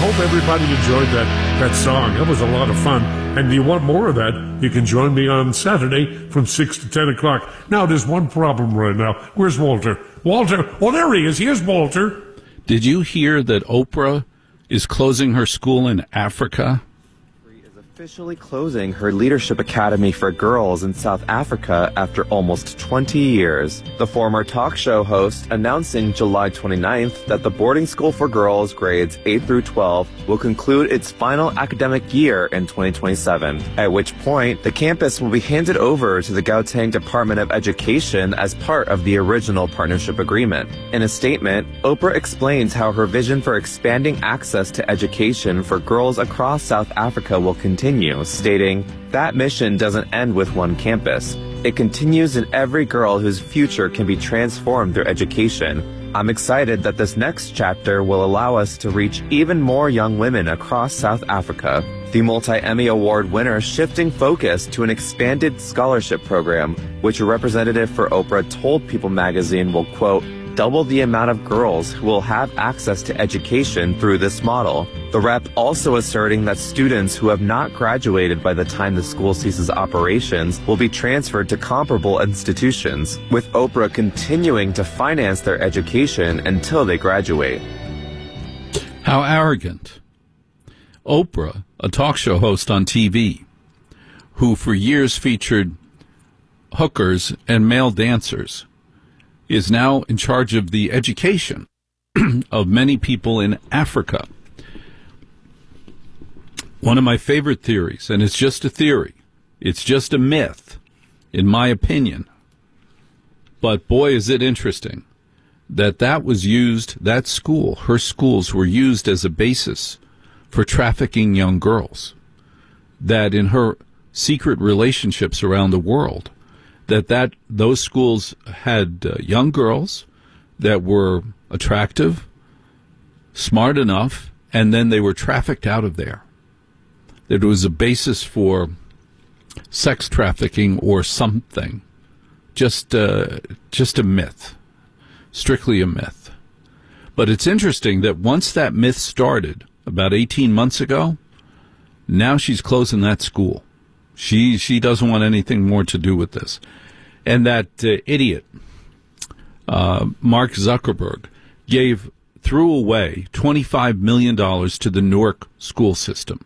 hope everybody enjoyed that song. That was a lot of fun. And do you want more of that? You can join me on Saturday from 6 to 10 o'clock. Now, there's one problem right now. Where's Walter? Walter! Oh, there he is. Here's Walter. Did you hear that Oprah is closing her school in Africa? Officially closing her Leadership Academy for Girls in South Africa after almost 20 years. The former talk show host announcing July 29th that the boarding school for girls grades 8 through 12 will conclude its final academic year in 2027, at which point the campus will be handed over to the Gauteng Department of Education as part of the original partnership agreement. In a statement, Oprah explains how her vision for expanding access to education for girls across South Africa will continue, stating, "That mission doesn't end with one campus. It continues in every girl whose future can be transformed through education. I'm excited that this next chapter will allow us to reach even more young women across South Africa." The multi-Emmy Award winner shifting focus to an expanded scholarship program, which a representative for Oprah told People magazine will, quote, double the amount of girls who will have access to education through this model. The rep also asserting that students who have not graduated by the time the school ceases operations will be transferred to comparable institutions, with Oprah continuing to finance their education until they graduate. How arrogant. Oprah, a talk show host on TV, who for years featured hookers and male dancers, is now in charge of the education of many people in Africa. One of my favorite theories, and it's just a theory, it's just a myth, in my opinion, but boy is it interesting, that was used, that school, her schools were used as a basis for trafficking young girls, that in her secret relationships around the world, that those schools had young girls that were attractive, smart enough, and then they were trafficked out of there. That it was a basis for sex trafficking or something. Just a myth. Strictly a myth. But it's interesting that once that myth started, about 18 months ago, now she's closing that school. She doesn't want anything more to do with this. And that idiot, Mark Zuckerberg, threw away $25 million to the Newark school system.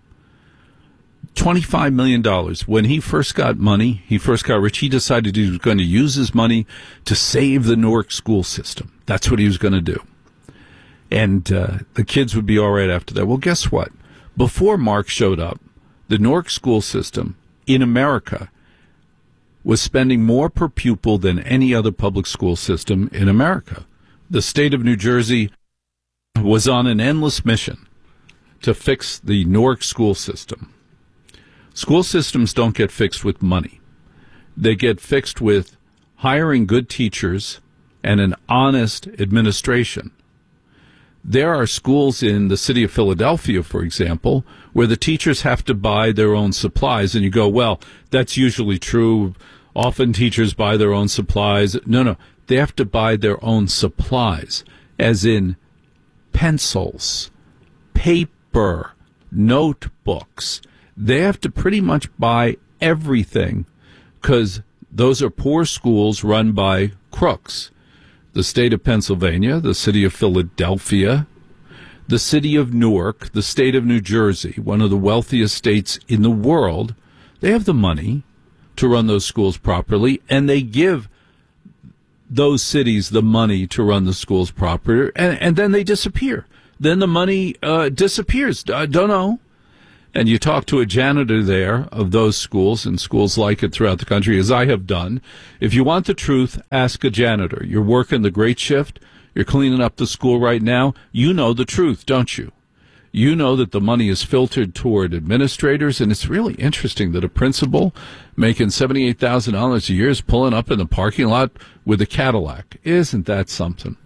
$25 million. When he first got money, he first got rich, he decided he was going to use his money to save the Newark school system. That's what he was going to do. And the kids would be all right after that. Well, guess what? Before Mark showed up, the Newark school system in America was spending more per pupil than any other public school system in America. The state of New Jersey was on an endless mission to fix the Newark school system. School systems don't get fixed with money. They get fixed with hiring good teachers and an honest administration. There are schools in the city of Philadelphia, for example, where the teachers have to buy their own supplies, and you go, well, that's usually true. Often teachers buy their own supplies. No, they have to buy their own supplies, as in pencils, paper, notebooks. They have to pretty much buy everything because those are poor schools run by crooks. The state of Pennsylvania, the city of Philadelphia, the city of Newark, the state of New Jersey, one of the wealthiest states in the world, they have the money to run those schools properly, and they give those cities the money to run the schools properly, and then they disappear. Then the money disappears. I don't know. And you talk to a janitor there of those schools and schools like it throughout the country, as I have done. If you want the truth, ask a janitor. You're working the great shift. You're cleaning up the school right now. You know the truth, don't you? You know that the money is filtered toward administrators, and it's really interesting that a principal making $78,000 a year is pulling up in the parking lot with a Cadillac. Isn't that something?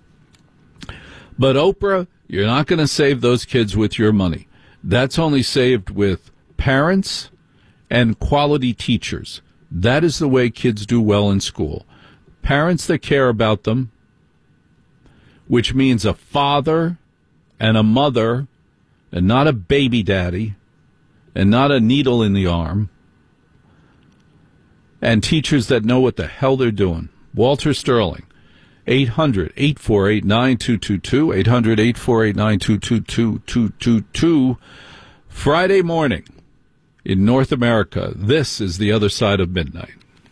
But Oprah, you're not going to save those kids with your money. That's only saved with parents and quality teachers. That is the way kids do well in school. Parents that care about them, which means a father and a mother and not a baby daddy, and not a needle in the arm, and teachers that know what the hell they're doing. Walter Sterling, 800-848-9222, 800-848-9222, Friday morning in North America. This is The Other Side of Midnight.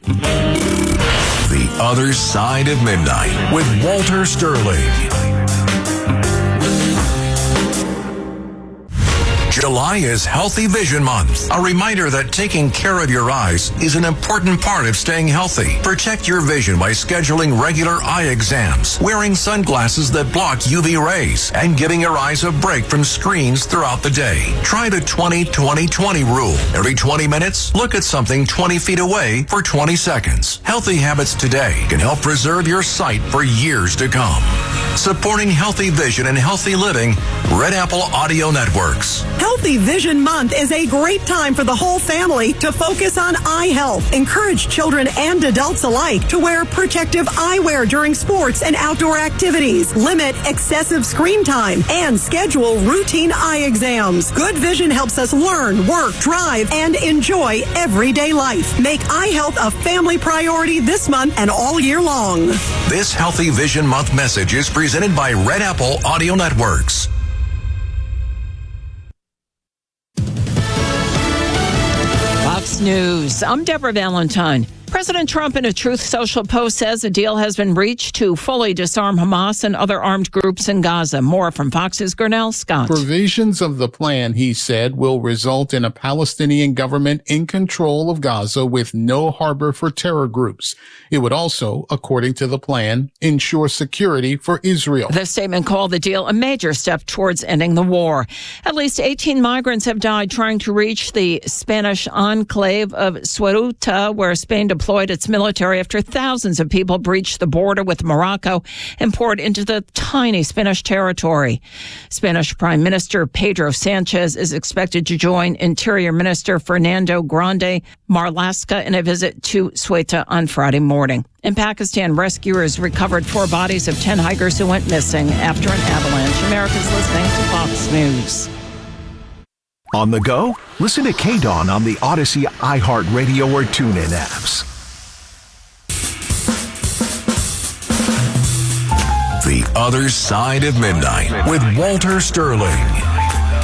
The Other Side of Midnight with Walter Sterling. July is Healthy Vision Month. A reminder that taking care of your eyes is an important part of staying healthy. Protect your vision by scheduling regular eye exams, wearing sunglasses that block UV rays, and giving your eyes a break from screens throughout the day. Try the 20-20-20 rule. Every 20 minutes, look at something 20 feet away for 20 seconds. Healthy habits today can help preserve your sight for years to come. Supporting healthy vision and healthy living, Red Apple Audio Networks. Healthy Vision Month is a great time for the whole family to focus on eye health. Encourage children and adults alike to wear protective eyewear during sports and outdoor activities. Limit excessive screen time and schedule routine eye exams. Good vision helps us learn, work, drive, and enjoy everyday life. Make eye health a family priority this month and all year long. This Healthy Vision Month message is presented by Red Apple Audio Networks. Fox News. I'm Deborah Valentine. President Trump in a Truth Social post says a deal has been reached to fully disarm Hamas and other armed groups in Gaza. More from Fox's Gurnell Scott. Provisions of the plan, he said, will result in a Palestinian government in control of Gaza with no harbor for terror groups. It would also, according to the plan, ensure security for Israel. The statement called the deal a major step towards ending the war. At least 18 migrants have died trying to reach the Spanish enclave of Ceuta, where Spain deployed its military after thousands of people breached the border with Morocco and poured into the tiny Spanish territory. Spanish Prime Minister Pedro Sanchez is expected to join Interior Minister Fernando Grande Marlaska in a visit to Ceuta on Friday morning. In Pakistan, rescuers recovered 4 bodies of 10 hikers who went missing after an avalanche. America's listening to Fox News. On the go? Listen to KDAWN on the Odyssey, iHeartRadio, or TuneIn apps. The Other Side of Midnight with Walter Sterling.